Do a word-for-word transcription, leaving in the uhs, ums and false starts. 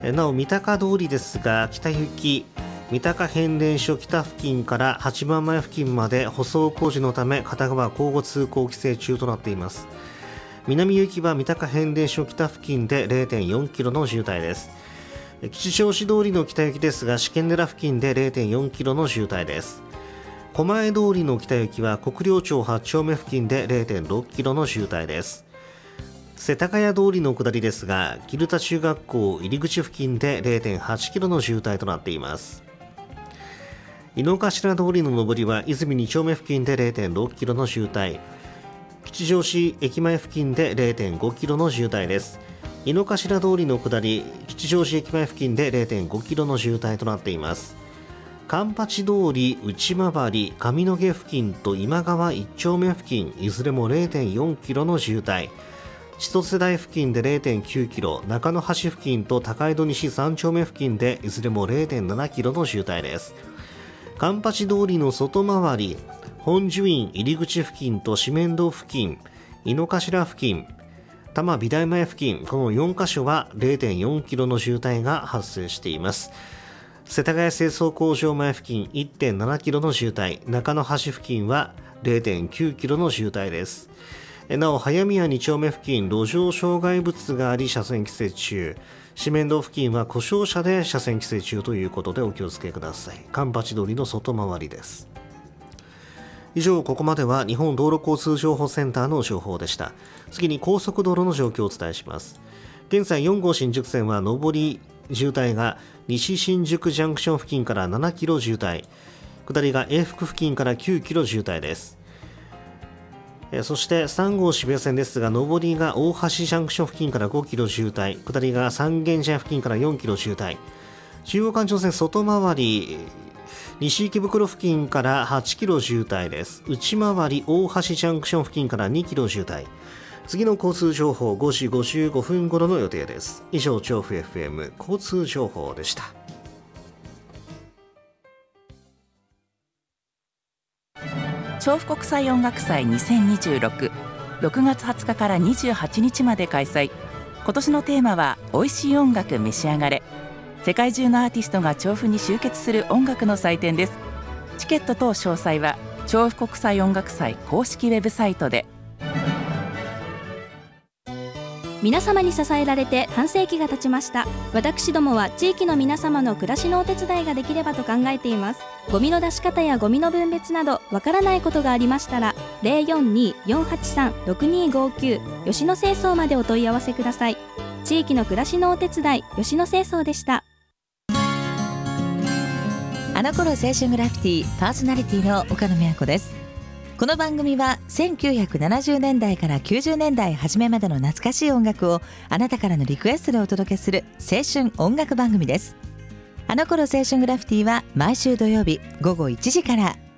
なお三鷹通りですが、北行き三鷹変電所北付近から八幡前付近まで舗装工事のため片側交互通行規制中となっています。南行きは三鷹変電所北付近で れいてんよんキロの渋滞です。吉祥寺通りの北行きですが、試験寺付近で れいてんよんキロの渋滞です。狛江通りの北行きは国領町はち丁目付近で れいてんろっキロの渋滞です。世田谷通りの下りですが、蛭田中学校入り口付近で れいてんはちキロの渋滞となっています。井の頭通りの上りは泉に丁目付近で れいてんろっキロの渋滞、吉祥寺駅前付近で れいてんごキロの渋滞です。井の頭通りの下り吉祥寺駅前付近で れいてんごキロの渋滞となっています。環八通り内回り上野毛付近と今川いち丁目付近、いずれも れいてんよんキロの渋滞、千歳台付近で れいてんきゅうキロ、中野橋付近と高井戸西さん丁目付近でいずれも れいてんななキロの渋滞です。環八通りの外回り本寿院入り口付近と四面堂付近、井の頭付近、多摩美大前付近、このよんカ所は れいてんよんキロの渋滞が発生しています。世田谷清掃工場前付近 いってんななキロの渋滞、中野橋付近は れいてんきゅうキロの渋滞です。なお早宮に丁目付近路上障害物があり車線規制中、四面堂付近は故障車で車線規制中ということでお気をつけください。環八通りの外回りです。以上、ここまでは日本道路交通情報センターの情報でした。次に高速道路の状況をお伝えします。現在よん号新宿線は上り渋滞が西新宿ジャンクション付近からななキロ渋滞、下りが永福付近からきゅうキロ渋滞です。そしてさん号渋谷線ですが、上りが大橋ジャンクション付近からごキロ渋滞、下りが三軒茶屋付近からよんキロ渋滞、中央環状線外回り西池袋付近からはちキロ渋滞です。内回り大橋ジャンクション付近からにキロ渋滞。次の交通情報ごじごじゅうごふん頃の予定です。以上、調布 エフエム 交通情報でした。 調布国際音楽祭にせんにじゅうろく、ろくがつはつかからにじゅうはちにちまで開催。今年のテーマは美味しい音楽召し上がれ。世界中のアーティストが調布に集結する音楽の祭典です。チケット等詳細は調布国際音楽祭公式ウェブサイトで。 皆様に支えられて半世紀が経ちました。私どもは地域の皆様の暮らしのお手伝いができればと考えています。ゴミの出し方やゴミの分別などわからないことがありましたら ゼロよんにーよんはちさんろくにーごきゅう 吉野清掃までお問い合わせください。地域の暮らしのお手伝い、吉野清掃でした。 あの頃青春グラフィティパーソナリティの岡野美和子です。この番組はせんきゅうひゃくななじゅうねんだいからきゅうじゅうねんだい初めまでの懐かしい音楽をあなたからのリクエストでお届けする青春音楽番組です。あの頃青春グラフィティは毎週土曜日ごごいちじから